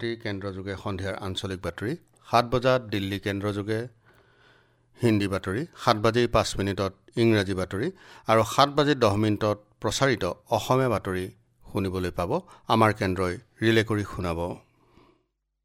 গুৱাহাটী কেন্দ্ৰযোগে সন্ধিয়াৰ আঞ্চলিক বাতৰি, 7 বজাত দিল্লী কেন্দ্ৰযোগে হিন্দী বাতৰি, 7:05 ইংৰাজী বাতৰি আৰু 7:10 প্ৰচাৰিত অসমীয়া বাতৰি শুনিবলৈ পাব। আমাৰ কেন্দ্ৰই ৰিলে কৰি শুনাব।